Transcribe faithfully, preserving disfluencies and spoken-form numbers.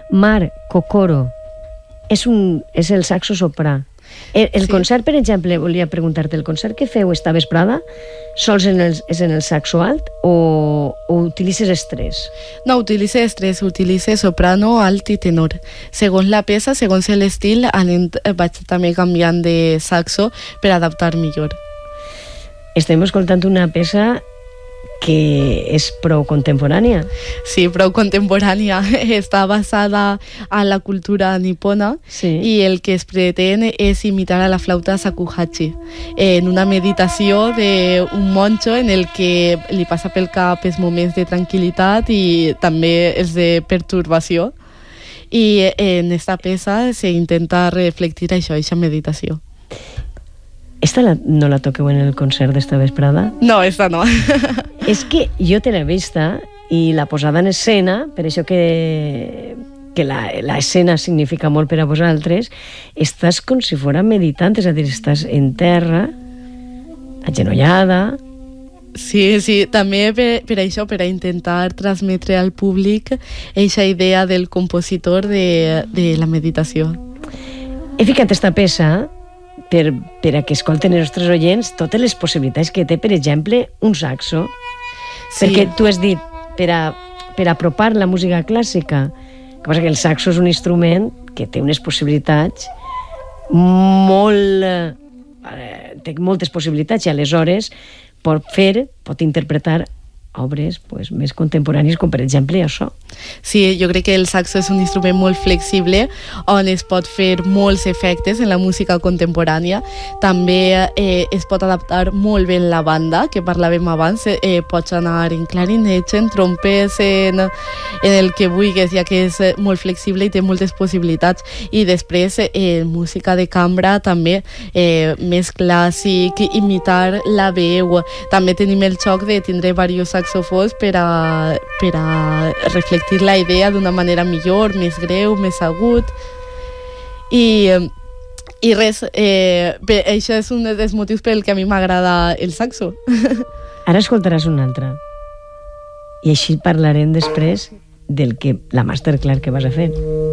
Mar Kokoro és, un, és el saxo soprà. El, el sí. concert, per exemple, volia preguntar-te, el concert que feu esta vesprada sols en el, és en el saxo alt o, o utilitzes estrès? No, utilitze estrès, utilitze soprano, alt i tenor. Segons la peça, segons l'estil, anem, vaig també canviant de saxo per adaptar millor. Estem escoltant una peça que és prou contemporània. Sí, prou contemporània. Està basada a la cultura nipona sí. i el que es pretén és imitar a la flauta shakuhachi en una meditació d'un monjo en el que li passa pel cap els moments de tranquil·litat i també els de pertorbació. I en esta peça s'intenta reflectir això, aquesta meditació. Esta la, no la toqueu en el concert d'esta vesprada? No, esta no. És que jo te l'he vista i la posada en escena, per això que, que la, la escena significa molt per a vosaltres, estàs com si fora meditant, és a dir, estàs en terra, agenollada. Sí, sí, també per, per això, per a intentar transmetre al públic aquesta idea del compositor de, de la meditació. He ficat esta peça per, per a que escolten els nostres oients totes les possibilitats que té, per exemple, un saxo. Sí. Perquè tu has dit, per a, per a apropar la música clàssica, que passa que el saxo és un instrument que té unes possibilitats molt... Eh, té moltes possibilitats i aleshores pot fer, pot interpretar obres pues, més contemporànies, com per exemple això. Sí, jo crec que el saxo és un instrument molt flexible on es pot fer molts efectes en la música contemporània. També eh, es pot adaptar molt bé en la banda, que parlàvem abans. Eh, pots anar en clarinets, en trompes, en, en el que vulguis, ja que és molt flexible i té moltes possibilitats. I després, eh, música de cambra també, eh, més clàssic, imitar la veu. També tenim el xoc de tindre diversos saxofons per a, per a reflectir la idea d'una manera millor, més greu, més agut. I, i res, eh, bé, això és un dels motius pel que a mi m'agrada el saxo. Ara escoltaràs un altre. I així parlarem després del que, la masterclass que vas a fer.